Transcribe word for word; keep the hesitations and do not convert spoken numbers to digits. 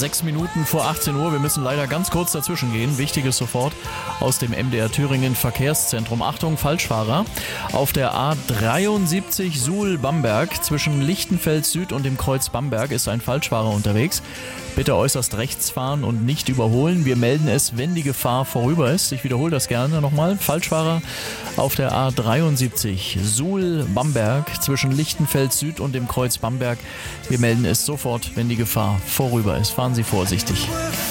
Sechs Minuten vor achtzehn Uhr. Wir müssen leider ganz kurz dazwischen gehen. Wichtiges sofort aus dem M D R Thüringen Verkehrszentrum. Achtung, Falschfahrer. Auf der A dreiundsiebzig Suhl-Bamberg zwischen Lichtenfels Süd und dem Kreuz Bamberg ist ein Falschfahrer unterwegs. Bitte äußerst rechts fahren und nicht überholen. Wir melden es, wenn die Gefahr vorüber ist. Ich wiederhole das gerne nochmal. Falschfahrer auf der A dreiundsiebzig Suhl-Bamberg zwischen Lichtenfels Süd und dem Kreuz Bamberg. Wir melden es sofort, wenn die Gefahr vorüber ist. Fahren Sie vorsichtig.